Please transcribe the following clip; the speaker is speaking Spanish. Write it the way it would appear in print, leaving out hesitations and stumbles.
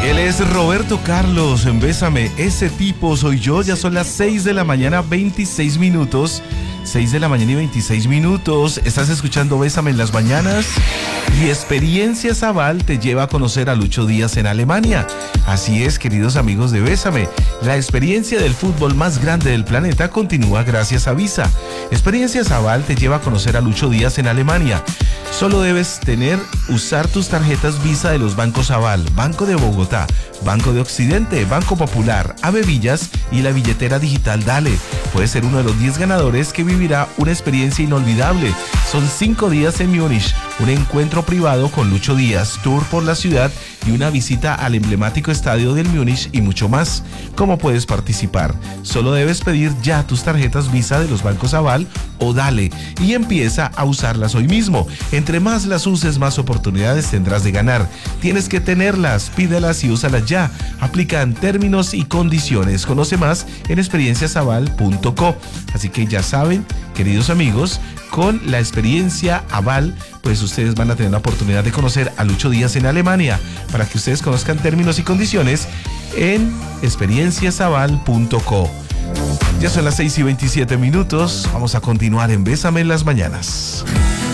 Él es Roberto Carlos en Bésame, ese tipo soy yo. Ya son las 6 de la mañana, 26 minutos. 6 de la mañana y 26 minutos. Estás escuchando Bésame en las mañanas. Y Experiencias Aval te lleva a conocer a Lucho Díaz en Alemania. Así es, queridos amigos de Bésame. La experiencia del fútbol más grande del planeta continúa gracias a Visa. Experiencias Aval te lleva a conocer a Lucho Díaz en Alemania. Solo debes usar tus tarjetas Visa de los bancos Aval, Banco de Bogotá, Banco de Occidente, Banco Popular, Avevillas y la billetera digital Dale. Puedes ser uno de los 10 ganadores que vivirá una experiencia inolvidable. Son 5 días en Múnich, un encuentro privado con Lucho Díaz, tour por la ciudad y una visita al emblemático estadio del Múnich y mucho más. ¿Cómo puedes participar? Solo debes pedir ya tus tarjetas Visa de los bancos Aval o Dale y empieza a usarlas hoy mismo. Entre más las uses, más oportunidades tendrás de ganar. Tienes que tenerlas, pídelas y úsalas ya. Aplican términos y condiciones. Conoce más en experienciasaval.co. Así que ya saben, queridos amigos, con la experiencia Aval, pues ustedes van a tener la oportunidad de conocer a Lucho Díaz en Alemania. Para que ustedes conozcan términos y condiciones en experienciasaval.co. Ya son las 6 y 27 minutos. Vamos a continuar en Bésame en las mañanas.